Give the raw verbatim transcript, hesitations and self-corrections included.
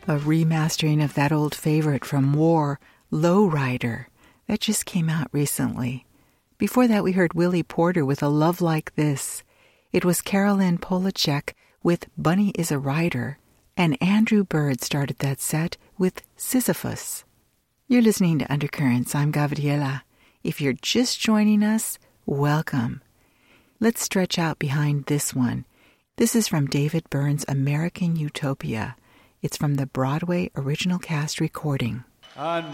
A remastering of that old favorite from War, Lowrider, that just came out recently. Before that, we heard Willie Porter with A Love Like This. It was Carolyn Polachek with Bunny is a Rider, and Andrew Bird started that set with Sisyphus. You're listening to Undercurrents. I'm Gabriela. If you're just joining us, welcome. Let's stretch out behind this one. This is from David Byrne's American Utopia. It's from the Broadway original cast recording. On